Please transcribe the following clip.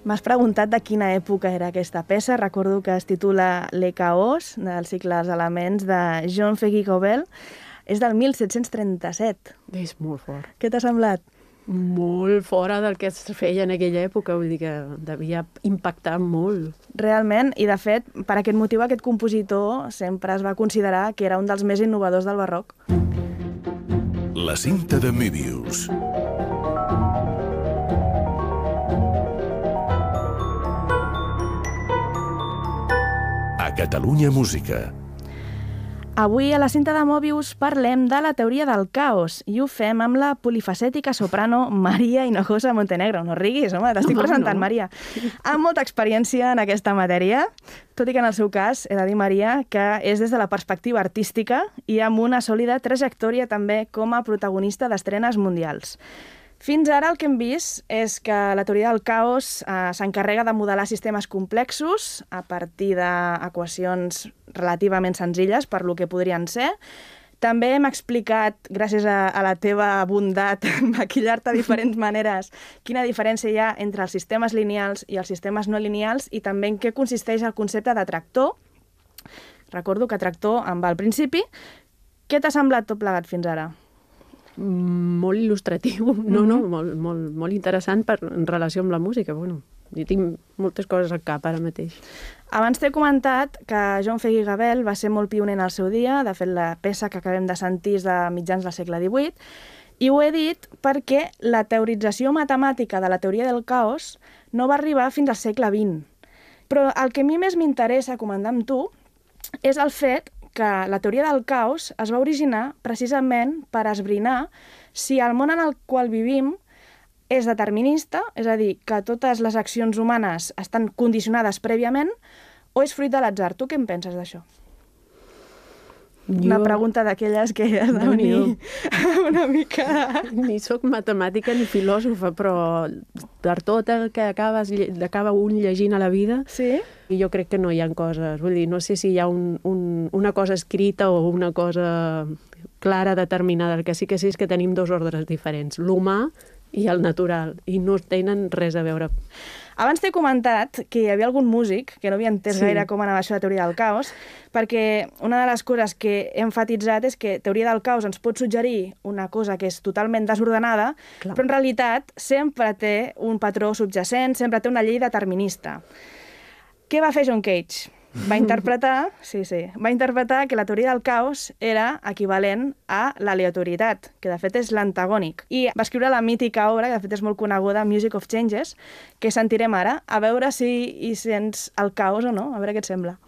M'has preguntat de quina època era aquesta peça. Recordo que es titula Le Chaos, del cicle Els Elements, de Jean Fegui-Gobel. És del 1737. És molt fort. Què t'ha semblat? Molt fora del que es feia en aquella època, vull dir que devia impactar molt. Realment, i de fet, per aquest motiu aquest compositor sempre es va considerar que era un dels més innovadors del barroc. La cinta de Möbius. A Catalunya Música. Avui a la cinta de Möbius parlem de la teoria del caos i ho fem amb la polifacètica soprano Maria Hinojosa Montenegro. No riguis, home, t'estic presentant, Maria. Amb molta experiència en aquesta matèria, tot i que en el seu cas he de dir, Maria, que és des de la perspectiva artística i amb una sòlida trajectòria també com a protagonista d'estrenes mundials. Fins ara el que hem vist és que la teoria del caos s'encarrega de modelar sistemes complexos a partir d'equacions relativament senzilles per lo que podrien ser. També hem explicat, gràcies a la teva bondat en maquillar-te de diferents maneres, quina diferència hi ha entre els sistemes lineals i els sistemes no lineals i també en què consisteix el concepte de tractor. Recordo que tractor em va al principi. Què t'ha semblat tot plegat fins ara? Molt il·lustratiu, molt interessant en relació amb la música. Bueno, jo tinc moltes coses al cap ara mateix. Abans t'he comentat que Jean Fegui-Gobel va ser molt pioner en el seu dia, de fet la peça que acabem de sentir és de mitjans del segle XVIII, i ho he dit perquè la teorització matemàtica de la teoria del caos no va arribar fins al segle XX. Però el que a mi més m'interessa comentar amb tu és el fet que la teoria del caos es va originar precisament per esbrinar si el món en el qual vivim és determinista, és a dir, que totes les accions humanes estan condicionades prèviament, o és fruit de l'atzar. Tu què en penses d'això? Una pregunta d'aquelles que has de venir una mica... Ni soc matemàtica ni filòsofa, però per tot el que acaba un llegint a la vida, sí? Jo crec que no hi ha coses... Vull dir, no sé si hi ha una cosa escrita o una cosa clara, determinada. El que sí és que tenim dos ordres diferents, l'humà i el natural, i no tenen res a veure. Abans t'he comentat que hi havia algun músic que no havia entès gaire com anava això de teoria del caos, perquè una de les coses que he enfatitzat és que teoria del caos ens pot suggerir una cosa que és totalment desordenada, però en realitat sempre té un patró subjacent, sempre té una llei determinista. Què va fer John Cage? Va interpretar que la teoria del caos era equivalent a l'aleatorietat, que de fet és l'antagònic. I va escriure la mítica obra, que de fet és molt coneguda, Music of Changes, que sentirem ara, a veure si hi sents el caos o no, a veure què et sembla.